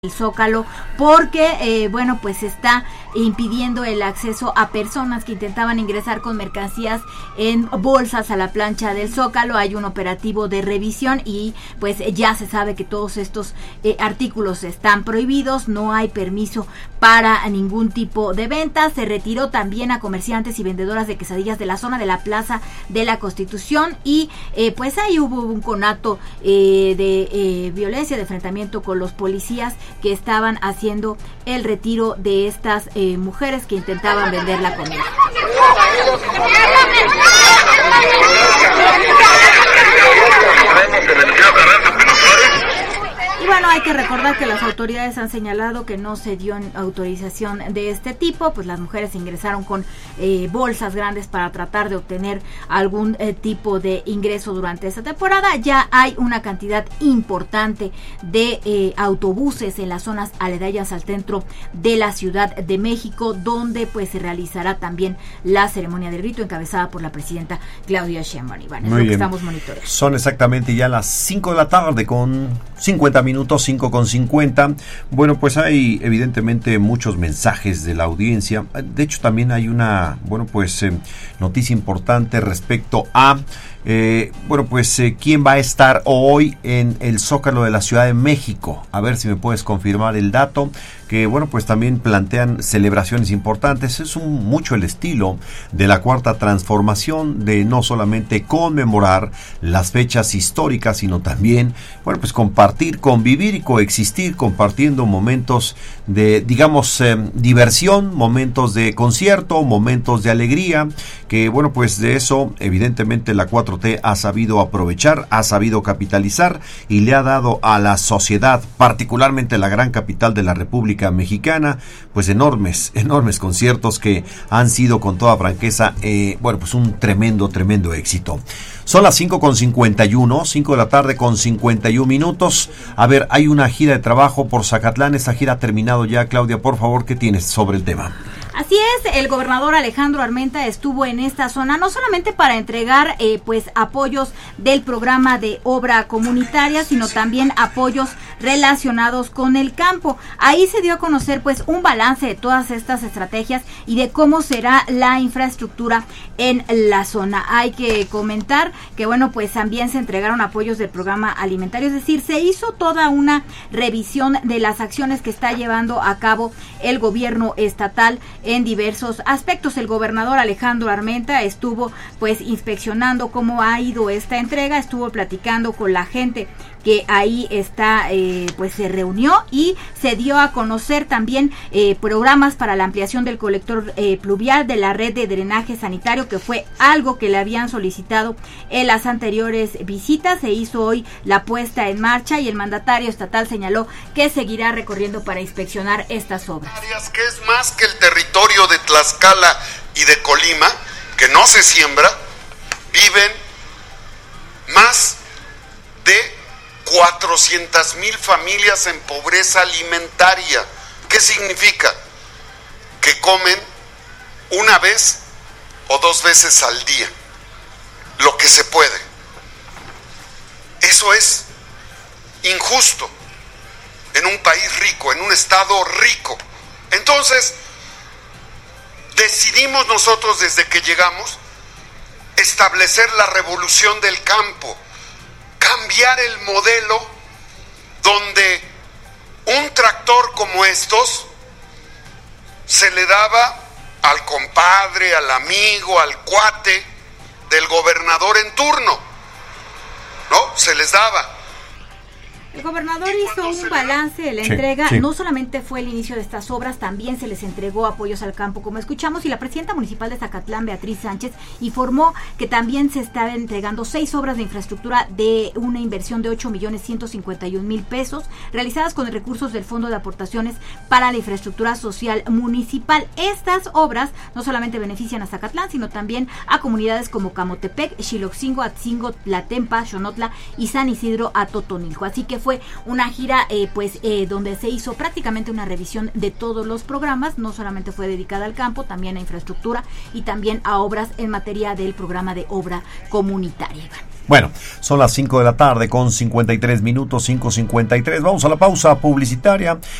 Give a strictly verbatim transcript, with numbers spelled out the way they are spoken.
el Zócalo porque eh, bueno pues está impidiendo el acceso a personas que intentaban ingresar con mercancías en bolsas a la plancha del Zócalo. Hay un operativo de revisión y pues ya se sabe que todos estos eh, artículos están prohibidos, no hay permiso para ningún tipo de venta. Se retiró también a comerciantes y vendedoras de quesadillas de la zona de la Plaza de la Constitución y eh, pues ahí hubo un conato eh, de eh, violencia, de enfrentamiento con los policías que estaban haciendo el retiro de estas eh, mujeres que intentaban vender la comida. Y bueno, hay que recordar que las autoridades han señalado que no se dio autorización de este tipo, pues las mujeres ingresaron con eh, bolsas grandes para tratar de obtener algún eh, tipo de ingreso durante esta temporada. Ya hay una cantidad importante de eh, autobuses en las zonas aledañas al centro de la Ciudad de México, donde pues se realizará también la ceremonia del grito encabezada por la presidenta Claudia Sheinbaum. Iván, es lo que estamos monitoreando. Son exactamente ya las cinco de la tarde con cincuenta minutos, cinco con cincuenta. Bueno, pues hay evidentemente muchos mensajes de la audiencia. De hecho, también hay una, bueno, pues eh, noticia importante respecto a Eh, bueno, pues, eh, ¿quién va a estar hoy en el Zócalo de la Ciudad de México? A ver si me puedes confirmar el dato, que, bueno, pues también plantean celebraciones importantes. Es un, mucho el estilo de la Cuarta Transformación, de no solamente conmemorar las fechas históricas, sino también, bueno, pues compartir, convivir y coexistir, compartiendo momentos de, digamos, eh, diversión, momentos de concierto, momentos de alegría, que, bueno, pues de eso, evidentemente, la cuatro T ha sabido aprovechar, ha sabido capitalizar y le ha dado a la sociedad, particularmente la gran capital de la República Mexicana, pues enormes, enormes conciertos que han sido, con toda franqueza, eh, bueno, pues un tremendo, tremendo éxito. Son las cinco con cincuenta y uno, cinco de la tarde con cincuenta y un minutos. A ver, hay una gira de trabajo por Zacatlán. Esa gira ha terminado ya. Claudia, por favor, ¿qué tienes sobre el tema? Así es, el gobernador Alejandro Armenta estuvo en esta zona no solamente para entregar eh, pues apoyos del programa de obra comunitaria, sino también apoyos relacionados con el campo. Ahí se dio a conocer pues un balance de todas estas estrategias y de cómo será la infraestructura en la zona. Hay que comentar que bueno, pues también se entregaron apoyos del programa alimentario, es decir, se hizo toda una revisión de las acciones que está llevando a cabo el gobierno estatal en diversos aspectos. El gobernador Alejandro Armenta estuvo pues inspeccionando cómo ha ido esta entrega, estuvo platicando con la gente que ahí está, eh, pues se reunió y se dio a conocer también eh, programas para la ampliación del colector eh, pluvial de la red de drenaje sanitario, que fue algo que le habían solicitado en las anteriores visitas. Se hizo hoy la puesta en marcha y el mandatario estatal señaló que seguirá recorriendo para inspeccionar estas obras. Que es más que el territorio de Tlaxcala y de Colima, que no se siembra, viven más de cuatrocientas mil familias en pobreza alimentaria. ¿Qué significa? Que comen una vez o dos veces al día, lo que se puede. Eso es injusto en un país rico, en un estado rico. Entonces, decidimos nosotros desde que llegamos establecer la revolución del campo, cambiar el modelo donde un tractor como estos se le daba al compadre, al amigo, al cuate del gobernador en turno, ¿no? Se les daba. El gobernador hizo un balance de la sí, entrega, sí. No solamente fue el inicio de estas obras, también se les entregó apoyos al campo, como escuchamos, y la presidenta municipal de Zacatlán, Beatriz Sánchez, informó que también se estaban entregando seis obras de infraestructura de una inversión de ocho millones ciento cincuenta y un mil pesos, realizadas con recursos del Fondo de Aportaciones para la Infraestructura Social Municipal. Estas obras no solamente benefician a Zacatlán, sino también a comunidades como Camotepec, Xiloxingo, Atzingo, Tlatempa, Xonotla y San Isidro Atotonilco. Así que fue una gira eh, pues eh, donde se hizo prácticamente una revisión de todos los programas, no solamente fue dedicada al campo, también a infraestructura y también a obras en materia del programa de obra comunitaria. Bueno, son las cinco de la tarde con cincuenta y tres minutos, cinco cincuenta y tres. Vamos a la pausa publicitaria